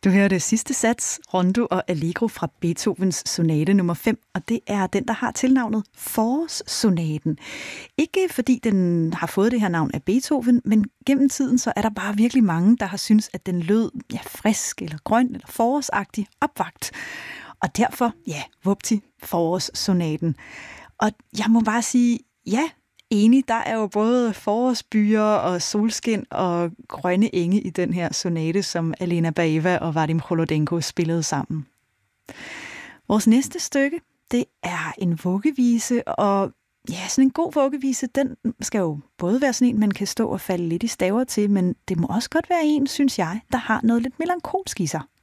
Du hører det sidste sats, Rondo og Allegro fra Beethovens sonate nummer 5, og det er den, der har tilnavnet Forårssonaten. Ikke fordi den har fået det her navn af Beethoven, men gennem tiden så er der bare virkelig mange, der har syntes, at den lød frisk eller grøn eller forårsagtig opvagt. Og derfor, vupti, Forårssonaten. Og jeg må bare sige, enig, der er jo både forårsbyer og solskin og grønne enge i den her sonate, som Alena Baeva og Vadim Holodenko spillede sammen. Vores næste stykke, det er en vuggevise, og sådan en god vuggevise, den skal jo både være sådan en, man kan stå og falde lidt i staver til, men det må også godt være en, synes jeg, der har noget lidt melankolsk i sig.